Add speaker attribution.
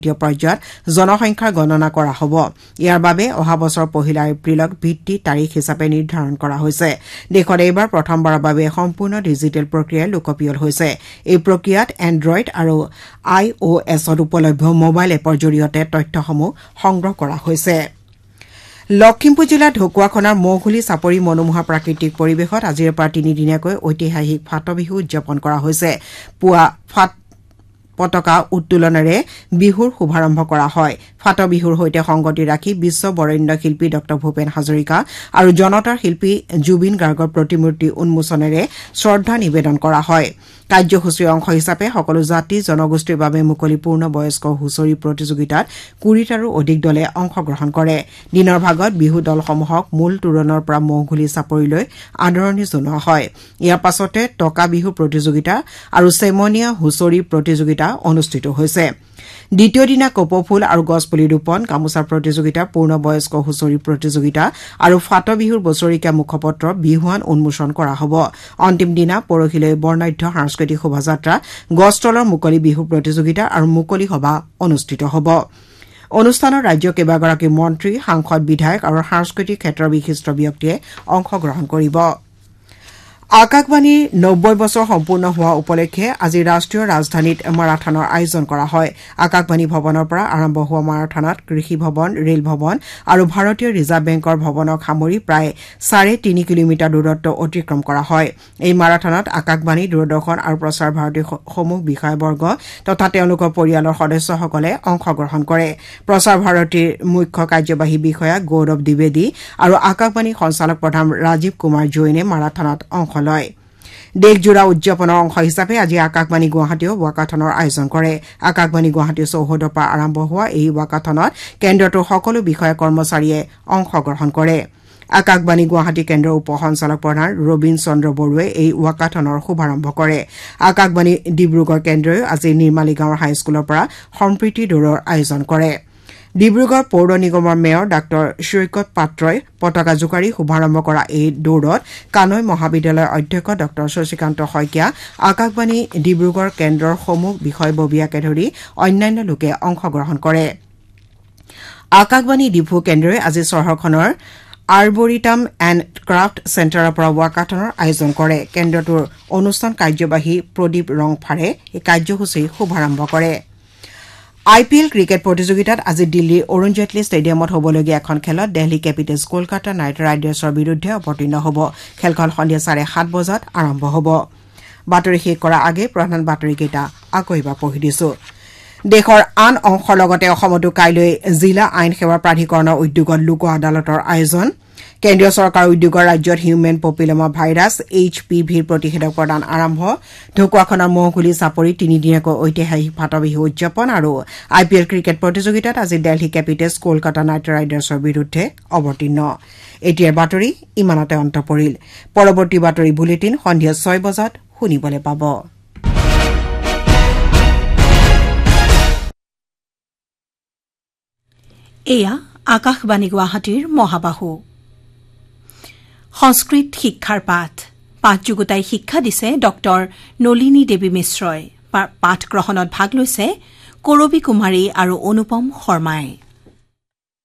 Speaker 1: পৰ্যায়ত জনসংখ্যাৰ গণনা কৰা হ'ব। ইয়াৰ বাবে অহা বছৰ 1 এপ্ৰিলক ভিত্তি তাৰিখ হিচাপে নিৰ্ধাৰণ কৰা হৈছে। দেশত এইবাৰ প্ৰথমবাৰৰ বাবে সম্পূৰ্ণ ডিজিটেল প্ৰক্ৰিয়াই লোকপ্ৰিয় হৈছে। এই প্ৰক্ৰিয়াত এণ্ড্ৰইড আৰু iOSত উপলব্ধ মোবাইল এপৰ জৰিয়তে তথ্যসমূহ সংগ্ৰহ কৰা হৈছে। লখিমপুৰ জিলাৰ ঢকুৱাখনাৰ মৌঘুলি চাপৰি মনোমোহা প্ৰাকৃতিক পৰিৱেশত আজিৰ পৰা 3 দিনীয়াকৈ ঐতিহাসিক ফাট বিহু উদযাপন কৰা হৈছে। পুৱা পতাকা উত্তোলনেৰে বিহুৰ শুভাৰম্ভ কৰা হয়। ফাট বিহুৰ সৈতে সংগতি ৰাখি বিশ্ব বৰেণ্য শিল্পী ড ভূপেন হাজৰিকা আৰু জনতাৰ শিল্পী জুবিন গাৰ্গৰ প্ৰতিমূৰ্তি উন্মোচনেৰে শ্ৰদ্ধা নিবেদন কৰা হয়। কাৰ্যসূচীৰ অংশ হিচাপে সকলো জাতি জনগোষ্ঠীৰ বাবে মুকলি পূৰ্ণবয়স্ক হুঁচৰি প্ৰতিযোগিতাত 20টাৰো অধিক দলে অংশগ্ৰহণ কৰে। দিনৰ ভাগত বিহু দলসমূহক মূল তোৰণৰ পৰা মৌঘুলি চাপৰিলৈ আদৰণি জনোৱা হয়। ইয়াৰ পাছতে টকা বিহু প্ৰতিযোগিতা আৰু চেমনীয়া হুঁচৰি প্ৰতিযোগিতা অনুষ্ঠিত হৈছে। দ্বিতীয় দিনা কপৌফুল আৰু গছপুলি ৰোপণ, গামোচা প্ৰতিযোগিতা, পূৰ্ণবয়স্ক হুঁচৰি প্ৰতিযোগিতা আৰু ফাট বিহুৰ বছৰেকীয়া মুখপত্ৰ বিহুৱান উন্মোচন কৰা হ'ব। অন্তিম দিনা পৰহিলৈ বৰ্ণাঢ্য সাংস্কৃতিক শোভাযাত্ৰা, গছতলৰ মুকলি বিহু প্ৰতিযোগিতা আৰু মুকলি সভা অনুষ্ঠিত হ'ব। অনুষ্ঠানত ৰাজ্যৰ কেইবাগৰাকী মন্ত্ৰী, সাংসদ, বিধায়ক আৰু সাংস্কৃতিক ক্ষেত্ৰৰ বিশিষ্ট ব্যক্তিয়ে অংশগ্ৰহণ কৰিব। আকাশবাণীৰ 90 বছৰ সম্পূৰ্ণ হোৱা উপলক্ষে আজি ৰাষ্ট্ৰীয় ৰাজধানীত মাৰাথনৰ আয়োজন কৰা হয়। আকাশবাণী ভৱনৰ পৰা আৰম্ভ হোৱা মাৰাথনত কৃষি ভৱন, ৰেল ভৱন আৰু ভাৰতীয় ৰিজাৰ্ভ বেংকৰ ভৱনক সামৰি প্ৰায় 3.5 কিলোমিটাৰ দূৰত্ব অতিক্ৰম কৰা হয়। এই মাৰাথনত আকাশবাণী, দূৰদৰ্শন আৰু প্ৰচাৰ ভাৰতীৰ সমূহ বিষয়াবৰ্গ তথা তেওঁলোকৰ পৰিয়ালৰ সদস্যসকলে অংশগ্ৰহণ কৰে। প্ৰচাৰ ভাৰতীৰ মুখ্য কাৰ্যবাহী বিষয়া গৌৰৱ দ্বিবেদী আৰু আকাশবাণী সঞ্চালক প্ৰধান ৰাজীৱ কুমাৰ জৈনে মাৰাথনত অংশ লয়। দেশজোৰা উদযাপনৰ অংশ হিচাপে আজি আকাশবাণী গুৱাহাটীয়েও ৱাকাথনৰ আয়োজন কৰে। আকাশবাণী গুৱাহাটী চৌহদৰ পৰা আৰম্ভ হোৱা এই ৱাকাথনত কেন্দ্ৰটোৰ সকলো বিষয়া কৰ্মচাৰীয়ে অংশগ্ৰহণ কৰে। আকাশবাণী গুৱাহাটী কেন্দ্ৰৰ উপ সঞ্চালক প্ৰধান ৰবীন চন্দ্ৰ বড়োৱে এই ৱাকাথনৰ শুভাৰম্ভ কৰে। আকাশবাণী ডিব্ৰুগড় কেন্দ্ৰই আজি নিৰ্মালী গাঁৱৰ হাইস্কুলৰ পৰা সম্প্ৰীতি দৌৰৰ আয়োজন কৰে। ডিব্ৰুগড় পৌৰ নিগমৰ মেয়ৰ ডাঃ সৈকত পাত্ৰই পতাকা জোকাৰি শুভাৰম্ভ কৰা এই দৌৰত কানৈ মহাবিদ্যালয়ৰ অধ্যক্ষ ডাঃ শশীকান্ত শইকীয়া, আকাশবাণী ডিব্ৰুগড় কেন্দ্ৰৰ সমূহ বিষয়ববীয়াকে ধৰি অন্যান্য লোকে অংশগ্ৰহণ কৰে। আকাশবাণী ডিফু কেন্দ্ৰই আজি চহৰখনৰ আৰ্বৰিটাম এণ্ড ক্ৰাফ্ট চেণ্টাৰৰ পৰা ৱাকাথনৰ আয়োজন কৰে। কেন্দ্ৰটোৰ অনুষ্ঠান কাৰ্যবাহী প্ৰদীপ ৰংফাৰে এই কাৰ্যসূচীৰ শুভাৰম্ভ কৰে। IPL ক্ৰিকেট প্ৰতিযোগিতাত আজি দিল্লীৰ অৰুণ জেটলী ষ্টেডিয়ামত হ'বলগীয়া এখন খেলত দিল্লী কেপিটেলছ কলকাতা নাইট ৰাইডাৰ্ছৰ বিৰুদ্ধে অৱতীৰ্ণ হ'ব। খেলখন সন্ধিয়া 7:30 বজাত আৰম্ভ হ'ব। বাতৰি শেষ কৰাৰ আগেয়ে প্ৰধান বাতৰিকেইটা আকৌ এবাৰ পঢ়ি দিছো। দেশৰ আন অংশৰ লগতে অসমতো কাইলৈ জিলা আইন সেৱা প্ৰাধিকৰণৰ উদ্যোগত লোক আদালতৰ আয়োজন। কেন্দ্ৰীয় চৰকাৰৰ উদ্যোগৰ ৰাজ্যত হিউমেন পপিলমা ভাইৰাছ HPVৰ প্ৰতিষেধক প্ৰদান আৰম্ভ। ঢকুৱাখনৰ মৌঘুলি চাপৰি 3 দিনীয়াকৈ ঐতিহাসিক ফাট বিহু উদযাপন আৰু IPL ক্ৰিকেট প্ৰতিযোগিতাত আজি দিল্লী কেপিটেলছ কলকাতা নাইট ৰাইডাৰ্ছৰ বিৰুদ্ধে অৱতীৰ্ণ। এতিয়াৰ বাতৰি ইমানতে অন্ত পৰিল। পৰৱৰ্তী বাতৰি বুলেটিন সন্ধিয়া 6 বজাত শুনিবলৈ পাব।
Speaker 2: এয়া আকাশবাণী গুৱাহাটীৰ মহাবাহু। সংস্কৃত শিক্ষাৰ পাঠ যুগুতাই শিক্ষা দিছে ডক্টৰ নলিনী দেৱী মিশ্ৰই। পাঠ গ্ৰহণত ভাগ লৈছে কৰবী কুমাৰী আৰু অনুপম শৰ্মাই।